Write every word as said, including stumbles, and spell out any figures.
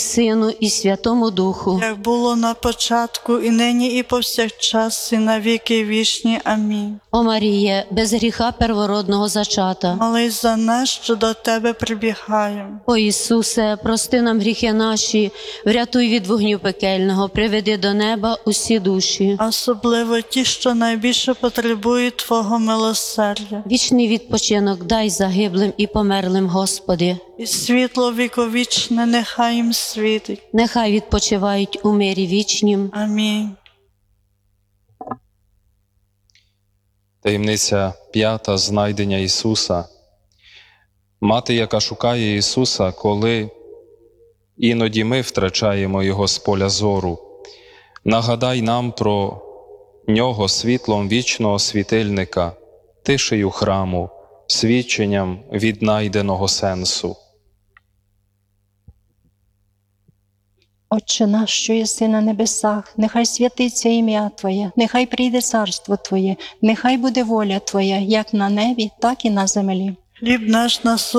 Сину, і Святому Духу. як було на початку, і нині, і повсякчас, і на віки вічні. Амінь. О Маріє, без гріха первородного зачата. Молись за нас, що до Тебе прибігаємо. О Ісусе, прости нам гріхи наші, врятуй від вогню пекельного, приведи до неба усі душі. Особливо ті, що найбільше потребують Твого милосердя. Вічний відпочинок дай загиблим і померлим, Господи. І світло віковічне нехай їм світить. Нехай відпочивають у мирі вічнім. Амінь. Таємниця п'ята – знайдення Ісуса. Мати, яка шукає Ісуса, коли іноді ми втрачаємо Його з поля зору. Нагадай нам про Нього світлом вічного світильника, тишею храму, свідченням віднайденого сенсу. Отче наш, що єси на небесах, нехай святиться ім'я Твоє, нехай прийде царство Твоє, нехай буде воля Твоя, як на небі, так і на землі. Хліб наш насущний